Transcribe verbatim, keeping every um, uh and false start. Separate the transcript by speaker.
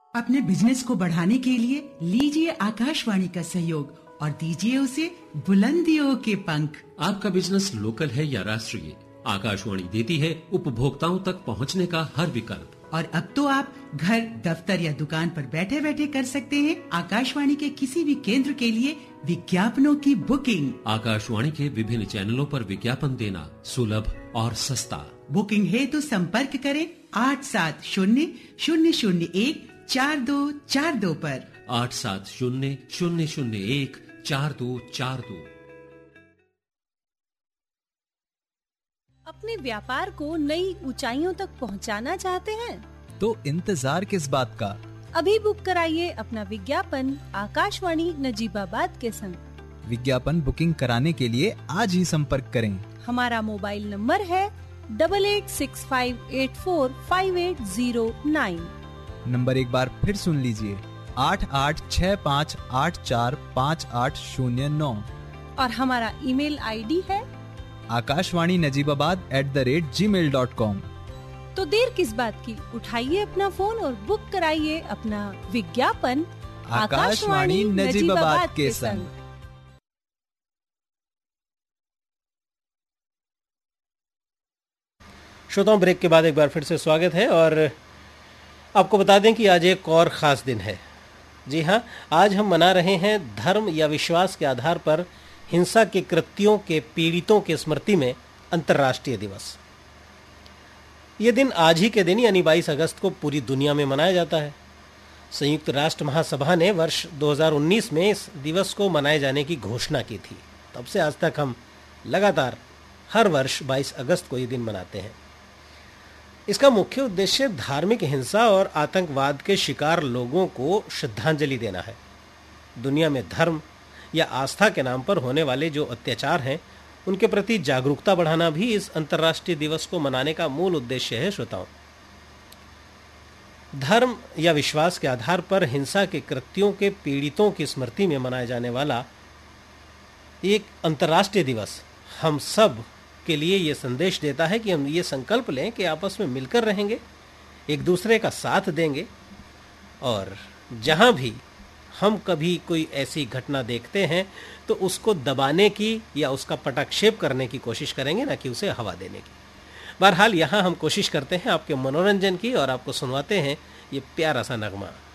Speaker 1: अपने बिजनेस को बढ़ाने के लिए लीजिए आकाशवाणी का सहयोग और दीजिए उसे बुलंदियों के पंख।
Speaker 2: आपका बिजनेस लोकल है या राष्ट्रीय, आकाशवाणी देती है उपभोक्ताओं तक पहुंचने का हर विकल्प।
Speaker 1: और अब तो आप घर, दफ्तर या दुकान पर बैठे बैठे कर सकते हैं आकाशवाणी के किसी भी केंद्र के लिए विज्ञापनों की बुकिंग।
Speaker 2: आकाशवाणी के विभिन्न चैनलों पर विज्ञापन देना सुलभ और सस्ता।
Speaker 1: बुकिंग है तो संपर्क करें आठ सात शून्य शून्य शून्य एक चार दो चार दो पर।
Speaker 2: आठ सात शून्य शून्य शून्य एक चार दो चार दो।
Speaker 3: अपने व्यापार को नई ऊंचाइयों तक पहुंचाना चाहते हैं
Speaker 4: तो इंतजार किस बात का,
Speaker 3: अभी बुक कराइए अपना विज्ञापन आकाशवाणी नजीबाबाद के संग।
Speaker 4: विज्ञापन बुकिंग कराने के लिए आज ही संपर्क करें।
Speaker 3: हमारा मोबाइल नंबर है double eight six five eight four five eight zero nine.
Speaker 4: Number एक बार फिर सुन लीजिए, आठ आठ छः पाँच आठ चार पाँच आठ शून्य नौ।
Speaker 3: और हमारा ईमेल आईडी है
Speaker 4: Akashvani Najibabad at the rate ji mail dot com.
Speaker 3: तो देर किस बात की, उठाइए अपना फोन और बुक कराइए अपना विज्ञापन
Speaker 4: आकाशवाणी नजीबाबाद के संग।
Speaker 5: श्रोताओं, ब्रेक के बाद एक बार फिर से स्वागत है और आपको बता दें कि आज एक और ख़ास दिन है। जी हाँ, आज हम मना रहे हैं धर्म या विश्वास के आधार पर हिंसा के कृत्यों के पीड़ितों के स्मृति में अंतर्राष्ट्रीय दिवस। ये दिन आज ही के दिन यानी बाईस अगस्त को पूरी दुनिया में मनाया जाता है। संयुक्त राष्ट्र महासभा ने वर्ष दो हज़ार उन्नीस में इस दिवस को मनाए जाने की घोषणा की थी। तब से आज तक हम लगातार हर वर्ष बाईस अगस्त को ये दिन मनाते हैं। इसका मुख्य उद्देश्य धार्मिक हिंसा और आतंकवाद के शिकार लोगों को श्रद्धांजलि देना है। दुनिया में धर्म या आस्था के नाम पर होने वाले जो अत्याचार हैं, उनके प्रति जागरूकता बढ़ाना भी इस अंतर्राष्ट्रीय दिवस को मनाने का मूल उद्देश्य है। श्रोताओं, धर्म या विश्वास के आधार पर हिंसा के कृत्यों के पीड़ितों की स्मृति में मनाया जाने वाला एक अंतर्राष्ट्रीय दिवस हम सब के लिए ये संदेश देता है कि हम ये संकल्प लें कि आपस में मिलकर रहेंगे, एक दूसरे का साथ देंगे और जहां भी हम कभी कोई ऐसी घटना देखते हैं तो उसको दबाने की या उसका पटाक्षेप करने की कोशिश करेंगे, ना कि उसे हवा देने की। बहरहाल यहाँ हम कोशिश करते हैं आपके मनोरंजन की और आपको सुनवाते हैं ये प्यारा सा नगमा।